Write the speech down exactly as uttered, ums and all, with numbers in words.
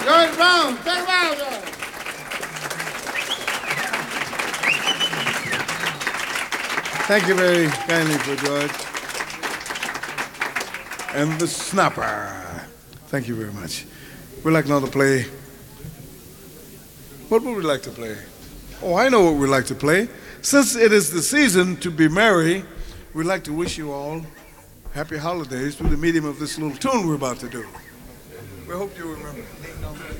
George Brown, take him out, George. Thank you very kindly for George. And the snapper. Thank you very much. We'd like now to play. What would we like to play? Oh, I know what we'd like to play. Since it is the season to be merry, we'd like to wish you all happy holidays through the medium of this little tune we're about to do. We hope you remember.